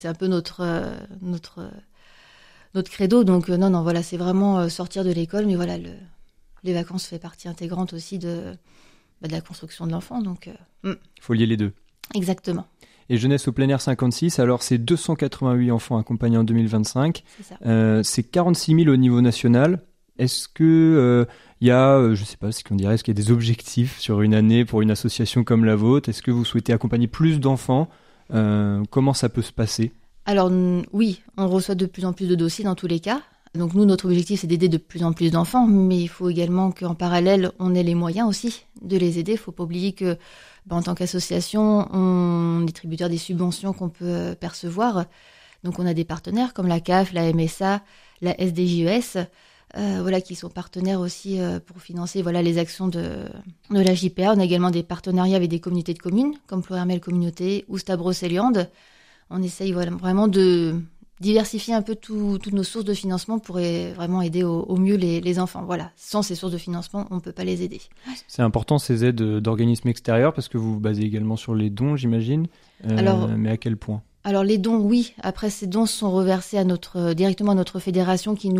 C'est un peu notre credo. Donc non, voilà, c'est vraiment sortir de l'école. Mais voilà, les vacances fait partie intégrante aussi de la construction de l'enfant. Donc, Il faut lier les deux. Exactement. Et Jeunesse au plein air 56, alors c'est 288 enfants accompagnés en 2025. C'est ça. C'est 46 000 au niveau national. Est-ce que il y a, je sais pas ce qu'on dirait, est-ce qu'il y a des objectifs sur une année pour une association comme la vôtre? Est-ce que vous souhaitez accompagner plus d'enfants? Comment ça peut se passer? Alors oui, on reçoit de plus en plus de dossiers dans tous les cas. Donc nous, notre objectif, c'est d'aider de plus en plus d'enfants, mais il faut également qu'en parallèle, on ait les moyens aussi de les aider. Il ne faut pas oublier que, en tant qu'association, on est tributaire des subventions qu'on peut percevoir. Donc on a des partenaires comme la CAF, la MSA, la SDJES, qui sont partenaires aussi pour financer les actions de la JPA. On a également des partenariats avec des communautés de communes, comme Pluriel Communauté ou Stavros-et-Liande. On essaye vraiment de diversifier un peu toutes nos sources de financement pour vraiment aider au mieux les enfants. Voilà, sans ces sources de financement, on ne peut pas les aider. C'est important ces aides d'organismes extérieurs parce que vous vous basez également sur les dons, j'imagine. Mais à quel point? Alors les dons, oui. Après, ces dons sont reversés directement à notre fédération qui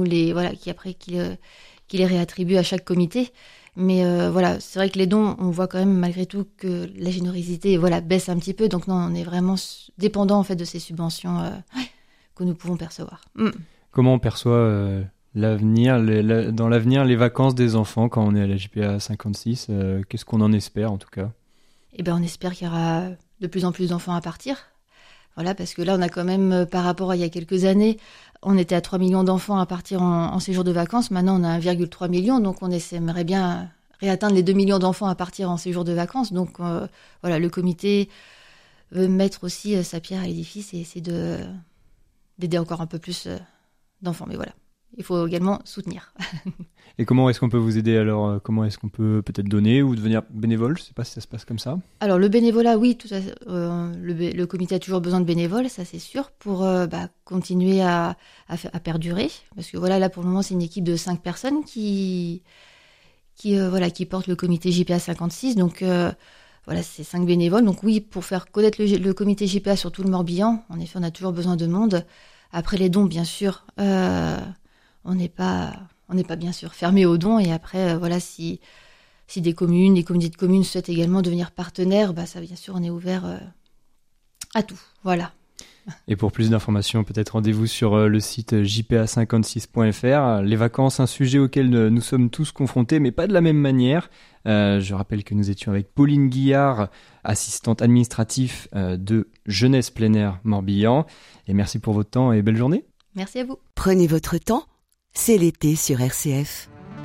les réattribue à chaque comité. Mais c'est vrai que les dons, on voit quand même malgré tout que la générosité baisse un petit peu. Donc non, on est vraiment dépendant en fait de ces subventions que nous pouvons percevoir. Comment on perçoit l'avenir, dans l'avenir, les vacances des enfants quand on est à la JPA 56? Qu'est-ce qu'on en espère en tout cas? On espère qu'il y aura de plus en plus d'enfants à partir. Voilà, parce que là, on a quand même, par rapport à il y a quelques années, on était à 3 millions d'enfants à partir en séjour de vacances. Maintenant, on a 1,3 million. Donc, on aimerait bien réatteindre les 2 millions d'enfants à partir en séjour de vacances. Donc, le comité veut mettre aussi sa pierre à l'édifice et essayer d'aider encore un peu plus d'enfants. Mais voilà, il faut également soutenir. Et comment est-ce qu'on peut vous aider alors? Comment est-ce qu'on peut peut-être donner ou devenir bénévole? Je ne sais pas si ça se passe comme ça. Alors le bénévolat, oui, le comité a toujours besoin de bénévoles, ça c'est sûr, pour continuer à perdurer. Parce que là pour le moment c'est une équipe de 5 personnes qui portent le comité JPA 56. Donc c'est 5 bénévoles. Donc oui, pour faire connaître le comité JPA sur tout le Morbihan, en effet on a toujours besoin de monde. Après les dons, bien sûr, on n'est pas bien sûr fermé aux dons. Et après, si des communautés de communes souhaitent également devenir partenaires, ça, bien sûr, on est ouvert à tout. Voilà. Et pour plus d'informations, peut-être rendez-vous sur le site jpa56.fr. Les vacances, un sujet auquel nous sommes tous confrontés, mais pas de la même manière. Je rappelle que nous étions avec Pauline Guillard, assistante administrative de Jeunesse plein air Morbihan. Et merci pour votre temps et belle journée. Merci à vous. Prenez votre temps, c'est l'été sur RCF.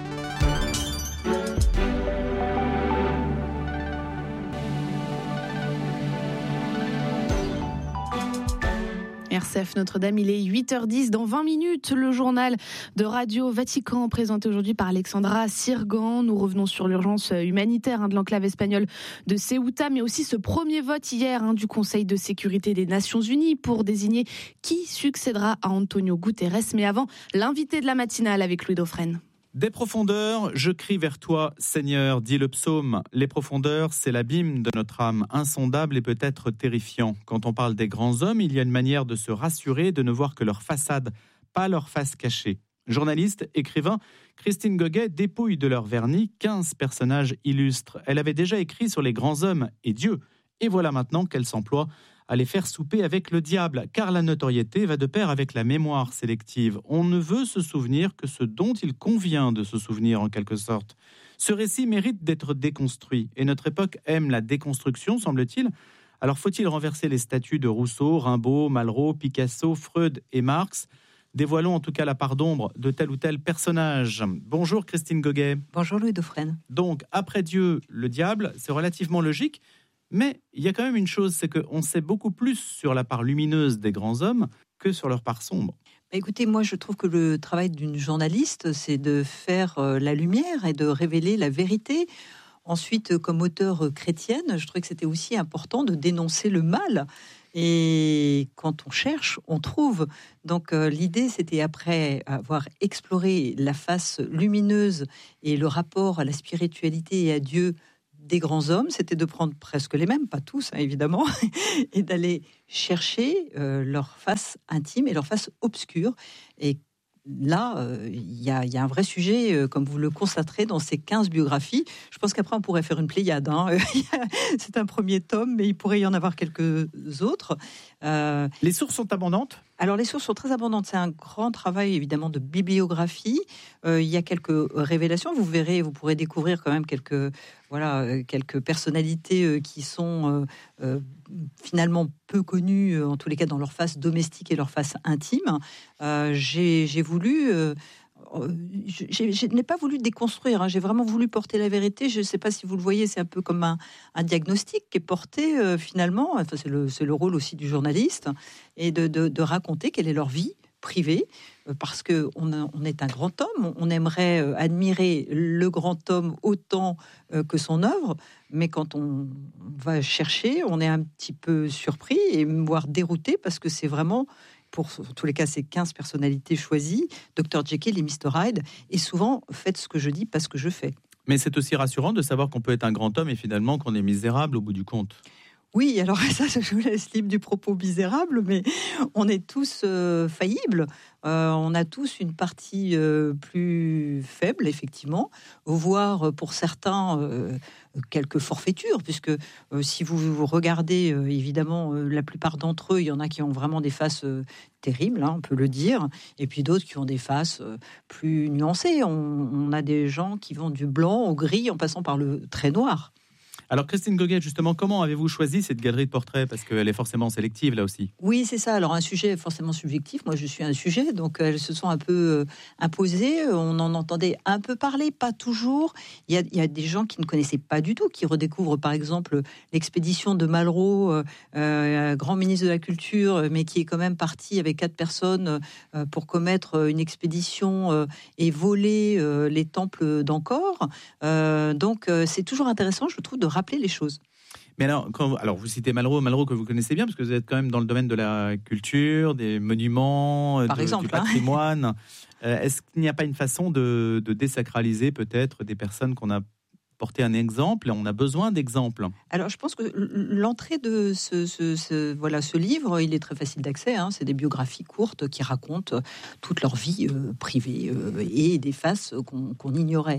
RCF Notre-Dame, il est 8h10. Dans 20 minutes, le journal de Radio Vatican présenté aujourd'hui par Alexandra Sirgan. Nous revenons sur l'urgence humanitaire de l'enclave espagnole de Ceuta, mais aussi ce premier vote hier du Conseil de sécurité des Nations Unies pour désigner qui succédera à Antonio Guterres. Mais avant, l'invité de la matinale avec Louis Dauphren. Des profondeurs, je crie vers toi, Seigneur, dit le psaume. Les profondeurs, c'est l'abîme de notre âme, insondable et peut-être terrifiant. Quand on parle des grands hommes, il y a une manière de se rassurer, de ne voir que leur façade, pas leur face cachée. Journaliste, écrivain, Christine Goguet dépouille de leur vernis 15 personnages illustres. Elle avait déjà écrit sur les grands hommes et Dieu. Et voilà maintenant qu'elle s'emploie à les faire souper avec le diable, car la notoriété va de pair avec la mémoire sélective. On ne veut se souvenir que ce dont il convient de se souvenir en quelque sorte. Ce récit mérite d'être déconstruit, et notre époque aime la déconstruction, semble-t-il. Alors faut-il renverser les statues de Rousseau, Rimbaud, Malraux, Picasso, Freud et Marx? Dévoilons en tout cas la part d'ombre de tel ou tel personnage. Bonjour Christine Goguet. Bonjour Louis Dauphren. Donc, après Dieu, le diable, c'est relativement logique. Mais il y a quand même une chose, c'est qu'on sait beaucoup plus sur la part lumineuse des grands hommes que sur leur part sombre. Écoutez, moi je trouve que le travail d'une journaliste, c'est de faire la lumière et de révéler la vérité. Ensuite, comme auteure chrétienne, je trouvais que c'était aussi important de dénoncer le mal. Et quand on cherche, on trouve. Donc l'idée, c'était après avoir exploré la face lumineuse et le rapport à la spiritualité et à Dieu des grands hommes, c'était de prendre presque les mêmes, pas tous évidemment, et d'aller chercher leur face intime et leur face obscure. Et là, il y a un vrai sujet, comme vous le constaterez dans ces 15 biographies. Je pense qu'après, on pourrait faire une pléiade. C'est un premier tome, mais il pourrait y en avoir quelques autres. Les sources sont abondantes ? Alors, les sources sont très abondantes. C'est un grand travail, évidemment, de bibliographie. Il y a quelques révélations. Vous verrez, vous pourrez découvrir quand même quelques personnalités qui sont finalement peu connues, en tous les cas dans leur face domestique et leur face intime. J'ai voulu... je n'ai pas voulu déconstruire, j'ai vraiment voulu porter la vérité. Je ne sais pas si vous le voyez, c'est un peu comme un diagnostic qui est porté finalement. Enfin, c'est le rôle aussi du journaliste, et de raconter quelle est leur vie privée, parce qu'on est un grand homme, on aimerait admirer le grand homme autant que son œuvre, mais quand on va chercher, on est un petit peu surpris et voire dérouté, parce que c'est vraiment... Pour en tous les cas, ces 15 personnalités choisies, Dr Jekyll et Mr Hyde, et souvent, faites ce que je dis, pas ce que je fais. Mais c'est aussi rassurant de savoir qu'on peut être un grand homme et finalement qu'on est misérable au bout du compte. Oui, alors ça, je vous laisse libre du propos misérable, mais on est tous faillibles. On a tous une partie plus faible, effectivement, voire pour certains quelques forfaitures, puisque si vous regardez, évidemment, la plupart d'entre eux, il y en a qui ont vraiment des faces terribles, on peut le dire, et puis d'autres qui ont des faces plus nuancées. On a des gens qui vont du blanc au gris en passant par le très noir. Alors Christine Goguet, justement, comment avez-vous choisi cette galerie de portraits ? Parce qu'elle est forcément sélective, là aussi. Oui, c'est ça. Alors un sujet forcément subjectif. Moi, je suis un sujet, donc elles se sont un peu imposées. On en entendait un peu parler, pas toujours. Il y a des gens qui ne connaissaient pas du tout, qui redécouvrent par exemple l'expédition de Malraux, grand ministre de la Culture, mais qui est quand même parti avec 4 personnes pour commettre une expédition et voler les temples d'Angkor. Donc c'est toujours intéressant, je trouve, de rappeler les choses. Mais alors, vous citez Malraux que vous connaissez bien, parce que vous êtes quand même dans le domaine de la culture, des monuments, du patrimoine. Est-ce qu'il n'y a pas une façon de désacraliser peut-être des personnes qu'on a porté un exemple, et on a besoin d'exemples? Alors, je pense que l'entrée de ce livre, il est très facile d'accès. C'est des biographies courtes qui racontent toute leur vie privée et des faces qu'on ignorait.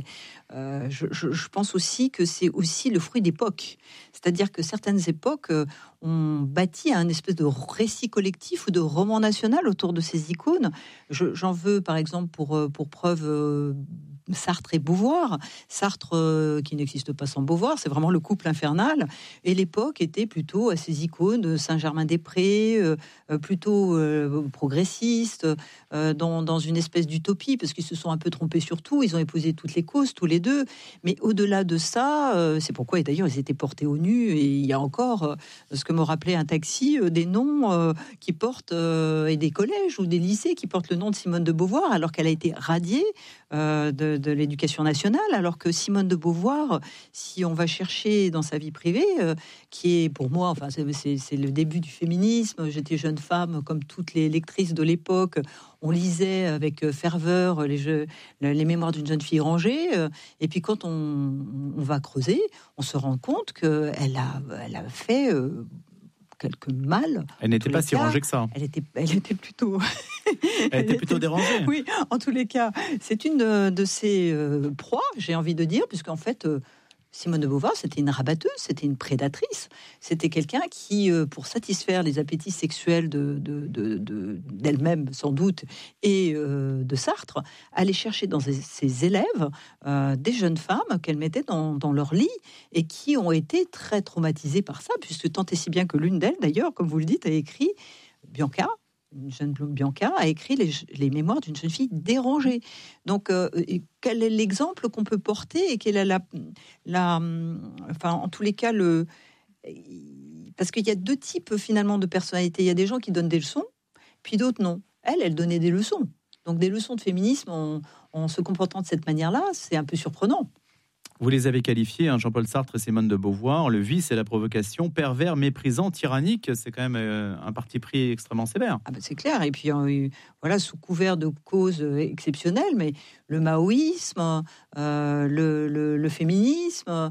Je pense aussi que c'est aussi le fruit d'époque. C'est-à-dire que certaines époques ont bâti un espèce de récit collectif ou de roman national autour de ces icônes. J'en veux, par exemple, pour preuve... Sartre et Beauvoir. Sartre qui n'existe pas sans Beauvoir, c'est vraiment le couple infernal. Et l'époque était plutôt à ces icônes, Saint-Germain-des-Prés, plutôt progressiste, dans une espèce d'utopie, parce qu'ils se sont un peu trompés sur tout. Ils ont épousé toutes les causes, tous les deux. Mais au-delà de ça, c'est pourquoi, et d'ailleurs, ils étaient portés au nu. Et il y a encore ce que me rappelait un taxi, des noms qui portent, et des collèges ou des lycées qui portent le nom de Simone de Beauvoir, alors qu'elle a été radiée de l'éducation nationale, alors que Simone de Beauvoir, si on va chercher dans sa vie privée, qui est pour moi, enfin c'est le début du féminisme. J'étais jeune femme, comme toutes les lectrices de l'époque, on lisait avec ferveur les mémoires d'une jeune fille rangée, et puis quand on va creuser, on se rend compte qu'elle a fait... quelques mal. Elle n'était pas si rangée que ça. Elle était plutôt... Elle était plutôt dérangée. Oui, en tous les cas, c'est une de ses proies, j'ai envie de dire, puisqu'en fait, Simone de Beauvoir, c'était une rabatteuse, c'était une prédatrice. C'était quelqu'un qui, pour satisfaire les appétits sexuels d'elle-même, sans doute, et de Sartre, allait chercher dans ses élèves des jeunes femmes qu'elle mettait dans leur lit et qui ont été très traumatisées par ça, puisque tant et si bien que l'une d'elles, d'ailleurs, comme vous le dites, a écrit, Bianca, une jeune Bianca, a écrit les mémoires d'une jeune fille dérangée. Donc, quel est l'exemple qu'on peut porter et quelle est enfin, en tous les cas, parce qu'il y a 2 types finalement de personnalités. Il y a des gens qui donnent des leçons, puis d'autres non. Elle donnait des leçons. Donc, des leçons de féminisme en se comportant de cette manière-là, c'est un peu surprenant. Vous les avez qualifiés, Jean-Paul Sartre et Simone de Beauvoir, le vice et la provocation, pervers, méprisant, tyrannique. C'est quand même un parti pris extrêmement sévère. C'est clair. Et puis, voilà, sous couvert de causes exceptionnelles, mais le maoïsme, le féminisme,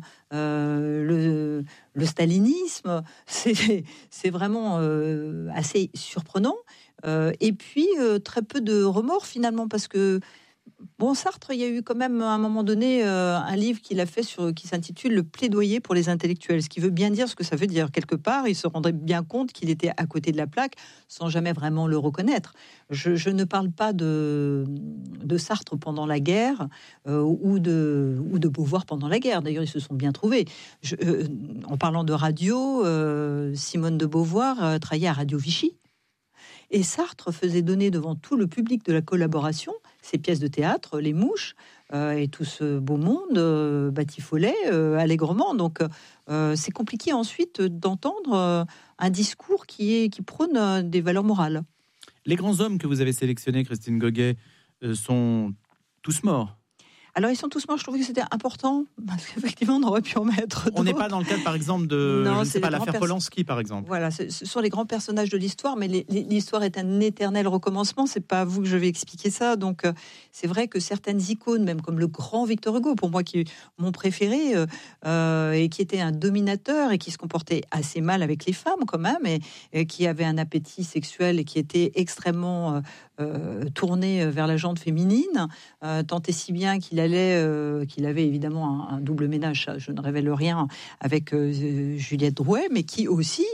le stalinisme, c'est vraiment assez surprenant. Et puis, très peu de remords, finalement, parce que Sartre, il y a eu quand même à un moment donné un livre qu'il a fait qui s'intitule « Le plaidoyer pour les intellectuels », ce qui veut bien dire ce que ça veut dire. Quelque part, il se rendrait bien compte qu'il était à côté de la plaque sans jamais vraiment le reconnaître. Je ne parle pas de Sartre pendant la guerre ou de Beauvoir pendant la guerre. D'ailleurs, ils se sont bien trouvés. En parlant de radio, Simone de Beauvoir travaillait à Radio Vichy. Et Sartre faisait donner devant tout le public de la collaboration ses pièces de théâtre, Les Mouches, et tout ce beau monde batifolait allègrement. Donc c'est compliqué ensuite d'entendre un discours qui prône des valeurs morales. Les grands hommes que vous avez sélectionnés, Christine Goguet, sont tous morts. Alors, ils sont tous morts. Je trouvais que c'était important parce qu'effectivement, on aurait pu en mettre d'autres. On n'est pas dans le cadre, par exemple, de l'affaire Polanski, par exemple. Voilà, ce sont les grands personnages de l'histoire, mais l'histoire est un éternel recommencement. C'est pas à vous que je vais expliquer ça. Donc, c'est vrai que certaines icônes, même comme le grand Victor Hugo, pour moi, qui est mon préféré, et qui était un dominateur et qui se comportait assez mal avec les femmes, quand même, et qui avait un appétit sexuel et qui était extrêmement tourné vers la jante féminine, tant et si bien qu'il avait évidemment un double ménage, ça, je ne révèle rien, avec Juliette Drouet, mais qui aussi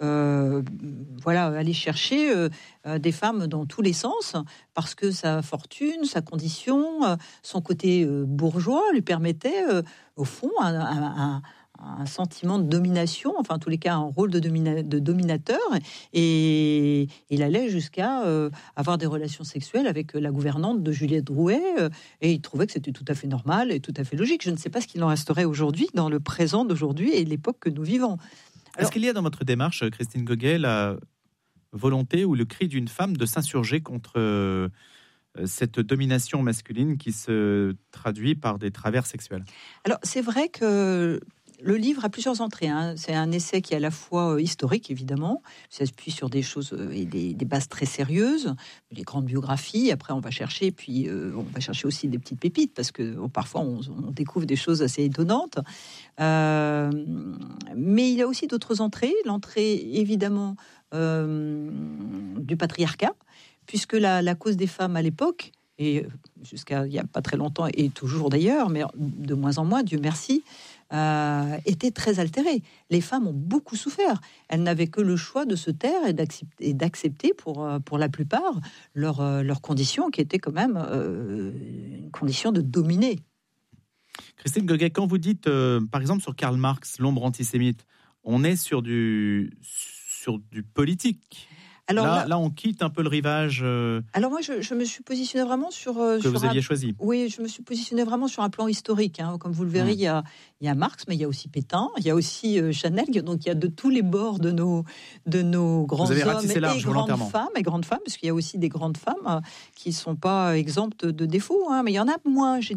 allait chercher des femmes dans tous les sens, parce que sa fortune, sa condition, son côté bourgeois lui permettait, au fond, un sentiment de domination, enfin en tous les cas un rôle de dominateur, et il allait jusqu'à avoir des relations sexuelles avec la gouvernante de Juliette Drouet, et il trouvait que c'était tout à fait normal et tout à fait logique. Je ne sais pas ce qu'il en resterait aujourd'hui, dans le présent d'aujourd'hui et l'époque que nous vivons. Est-ce qu'il y a dans votre démarche, Christine Goguet, la volonté ou le cri d'une femme de s'insurger contre cette domination masculine qui se traduit par des travers sexuels? Alors c'est vrai que le livre a plusieurs entrées. C'est un essai qui est à la fois historique, évidemment. Ça s'appuie sur des choses et des bases très sérieuses, des grandes biographies. Après, on va chercher aussi des petites pépites, parce que parfois, on découvre des choses assez étonnantes. Mais il y a aussi d'autres entrées. L'entrée, évidemment, du patriarcat, puisque la cause des femmes à l'époque, et jusqu'à il n'y a pas très longtemps, et toujours d'ailleurs, mais de moins en moins, Dieu merci, était très altérée. Les femmes ont beaucoup souffert. Elles n'avaient que le choix de se taire et d'accepter pour la plupart leur condition, qui était quand même une condition de dominer. Christine Goguet, quand vous dites, par exemple, sur Karl Marx, l'ombre antisémite, on est sur du politique. Alors là, on quitte un peu le rivage. Alors moi, je me suis positionnée vraiment sur vous aviez choisi. Oui, je me suis positionnée vraiment sur un plan historique. Comme vous le verrez, il y a Marx, mais il y a aussi Pétain, il y a aussi Chanel. Donc il y a de tous les bords de nos grands hommes et grandes femmes, parce qu'il y a aussi des grandes femmes qui ne sont pas exemptes de défauts. Mais il y en a moins. J'ai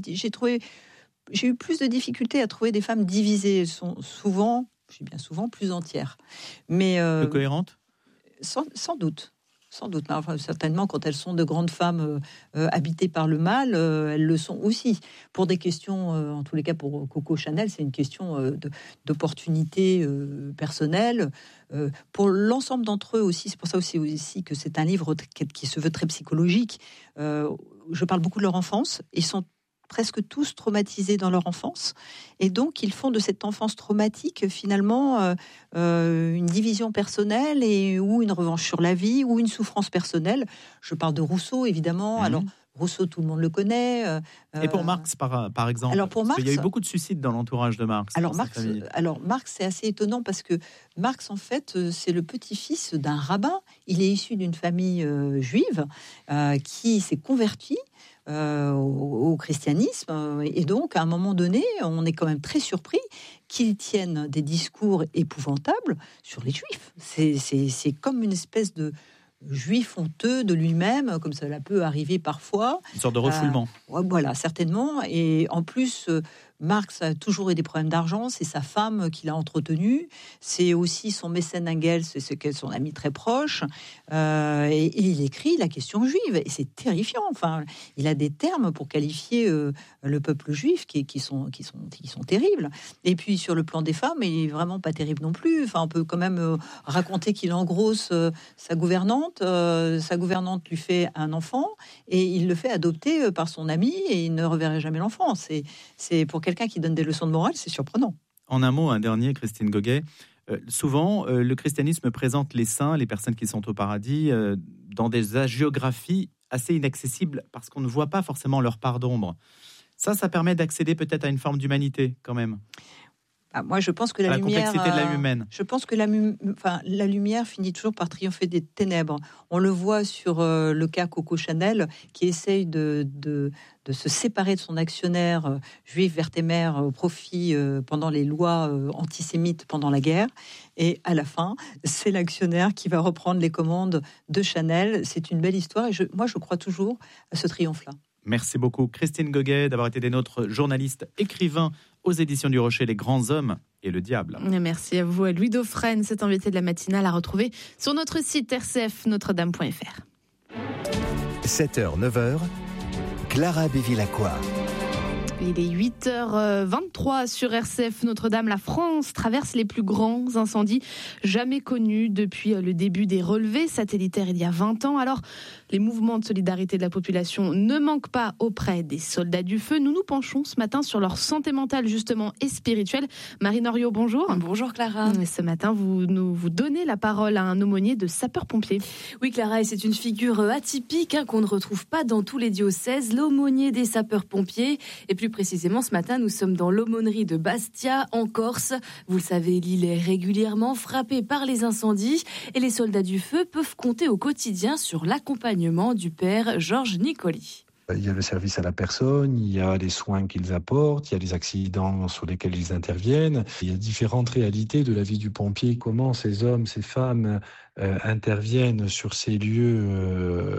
eu plus de difficultés à trouver des femmes divisées. Elles sont souvent, plus entières. Mais plus cohérentes. Sans doute. Enfin, certainement, quand elles sont de grandes femmes habitées par le mal, elles le sont aussi. Pour des questions, en tous les cas pour Coco Chanel, c'est une question d'opportunité personnelle. Pour l'ensemble d'entre eux aussi, c'est pour ça aussi que c'est un livre qui se veut très psychologique. Je parle beaucoup de leur enfance. Ils sont presque tous traumatisés dans leur enfance, et donc ils font de cette enfance traumatique finalement une division personnelle, ou une revanche sur la vie, ou une souffrance personnelle. Je parle de Rousseau, évidemment. Alors Rousseau, tout le monde le connaît. Et pour Marx, par exemple, alors pour Marx, il y a eu beaucoup de suicides dans l'entourage de Marx. Alors Marx, c'est assez étonnant, parce que Marx, en fait, c'est le petit-fils d'un rabbin. Il est issu d'une famille juive qui s'est convertie au christianisme, et donc à un moment donné, on est quand même très surpris qu'ils tiennent des discours épouvantables sur les juifs. C'est comme une espèce de juif honteux de lui-même, comme cela peut arriver parfois. Une sorte de refoulement. Voilà, certainement. Et en plus, Marx a toujours eu des problèmes d'argent, c'est sa femme qui l'a entretenu, c'est aussi son mécène Engels, c'est son ami très proche, et il écrit la question juive, et c'est terrifiant. Enfin, il a des termes pour qualifier le peuple juif qui sont terribles. Et puis sur le plan des femmes, il est vraiment pas terrible non plus. Enfin, on peut quand même raconter qu'il engrosse sa gouvernante lui fait un enfant et il le fait adopter par son ami et il ne reverrait jamais l'enfant. C'est pour quelqu'un qui donne des leçons de morale, c'est surprenant. En un mot, un dernier, Christine Goguet. Souvent, le christianisme présente les saints, les personnes qui sont au paradis, dans des hagiographies assez inaccessibles parce qu'on ne voit pas forcément leur part d'ombre. Ça permet d'accéder peut-être à une forme d'humanité quand même. Moi, je pense que la lumière, complexité de l'âme humaine. Je pense que la lumière finit toujours par triompher des ténèbres. On le voit sur le cas Coco Chanel, qui essaye de se séparer de son actionnaire juif Wertheimer au profit pendant les lois antisémites pendant la guerre. Et à la fin, c'est l'actionnaire qui va reprendre les commandes de Chanel. C'est une belle histoire et moi, je crois toujours à ce triomphe-là. Merci beaucoup Christine Goguet d'avoir été des nôtres, journaliste, écrivain aux éditions du Rocher, Les Grands Hommes et le Diable. Merci à vous. Louis Dauphren, cet invité de la matinale à retrouver sur notre site rcfnotredame.fr. 7h, 9h, Clara Bevilacqua. Il est 8h23 sur RCF Notre-Dame. La France traverse les plus grands incendies jamais connus depuis le début des relevés satellitaires il y a 20 ans. Alors, les mouvements de solidarité de la population ne manquent pas auprès des soldats du feu. Nous nous penchons ce matin sur leur santé mentale justement et spirituelle. Marine Henriot, bonjour. Bonjour Clara. Ce matin, vous donnez la parole à un aumônier de sapeurs-pompiers. Oui Clara, et c'est une figure atypique qu'on ne retrouve pas dans tous les diocèses, l'aumônier des sapeurs-pompiers. Et plus précisément, ce matin, nous sommes dans l'aumônerie de Bastia, en Corse. Vous le savez, l'île est régulièrement frappée par les incendies et les soldats du feu peuvent compter au quotidien sur l'accompagnement du père Georges Nicoli. Il y a le service à la personne, il y a les soins qu'ils apportent, il y a les accidents sur lesquels ils interviennent. Il y a différentes réalités de la vie du pompier. Comment ces hommes, ces femmes interviennent sur ces lieux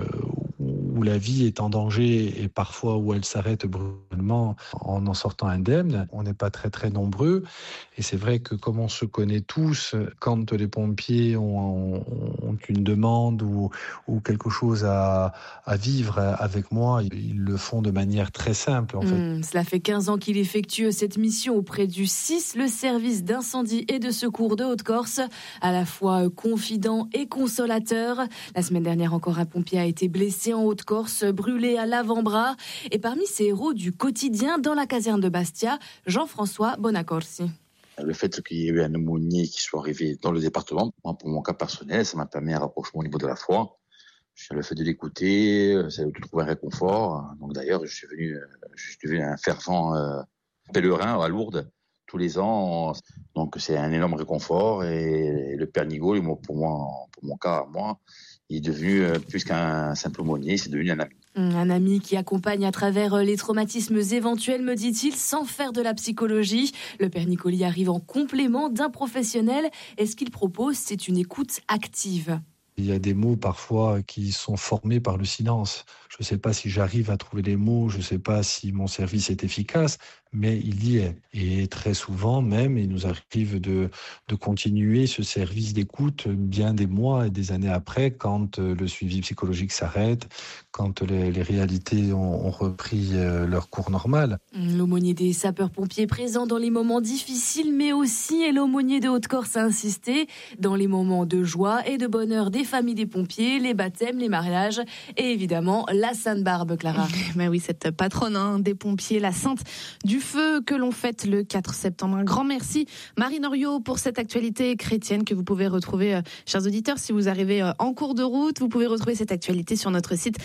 où la vie est en danger et parfois où elle s'arrête brutalement en sortant indemne. On n'est pas très très nombreux et c'est vrai que comme on se connaît tous, quand les pompiers ont une demande ou quelque chose à vivre avec moi, ils le font de manière très simple en fait. Cela fait 15 ans qu'il effectue cette mission auprès du SIS, le service d'incendie et de secours de Haute-Corse, à la fois confident et consolateur. La semaine dernière encore, un pompier a été blessé en Haute-Corse, brûlé à l'avant-bras. Et parmi ces héros du quotidien dans la caserne de Bastia, Jean-François Bonacorsi. Le fait qu'il y ait eu un aumônier qui soit arrivé dans le département, moi, pour mon cas personnel, ça m'a permis un rapprochement au niveau de la foi. Le fait de l'écouter, c'est de trouver un réconfort. Donc d'ailleurs, je suis devenu un fervent pèlerin à Lourdes tous les ans. Donc c'est un énorme réconfort. Et le père Nigo, pour mon cas, moi, il est devenu plus qu'un simple aumônier, c'est devenu un ami. Un ami qui accompagne à travers les traumatismes éventuels, me dit-il, sans faire de la psychologie. Le père Nicoli arrive en complément d'un professionnel. Et ce qu'il propose, c'est une écoute active. Il y a des mots parfois qui sont formés par le silence. Je ne sais pas si j'arrive à trouver les mots, je ne sais pas si mon service est efficace, mais il y est. Et très souvent même, il nous arrive de continuer ce service d'écoute bien des mois et des années après, quand le suivi psychologique s'arrête, quand les réalités ont repris leur cours normal. L'aumônier des sapeurs-pompiers présent dans les moments difficiles, mais aussi, et l'aumônier de Haute-Corse a insisté, dans les moments de joie et de bonheur des familles des pompiers, les baptêmes, les mariages et évidemment la Sainte Barbe, Clara. Mais oui, cette patronne des pompiers, la Sainte du Feu, que l'on fête le 4 septembre. Un grand merci, Marine Henriot, pour cette actualité chrétienne que vous pouvez retrouver, chers auditeurs, si vous arrivez en cours de route. Vous pouvez retrouver cette actualité sur notre site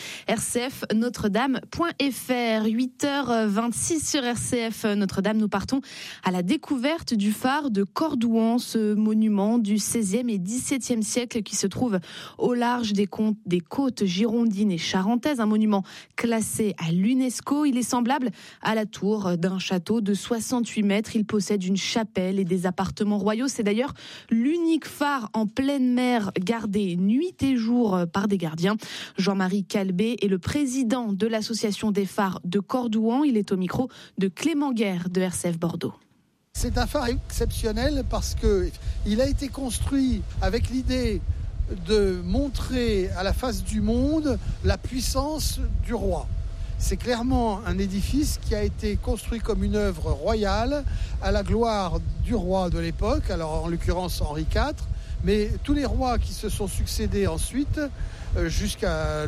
rcfnotredame.fr. 8h26 sur RCF Notre-Dame. Nous partons à la découverte du phare de Cordouan, ce monument du XVIe et XVIIe siècle qui se trouve au large des côtes girondines et charentaises, un monument classé à l'UNESCO. Il est semblable à la tour d'un château de 68 mètres. Il possède une chapelle et des appartements royaux. C'est d'ailleurs l'unique phare en pleine mer gardé nuit et jour par des gardiens. Jean-Marie Calbé est le président de l'association des phares de Cordouan. Il est au micro de Clément Guerre de RCF Bordeaux. C'est un phare exceptionnel parce qu'il a été construit avec l'idée de montrer à la face du monde la puissance du roi. C'est clairement un édifice qui a été construit comme une œuvre royale à la gloire du roi de l'époque, alors en l'occurrence Henri IV, mais tous les rois qui se sont succédés ensuite jusqu'à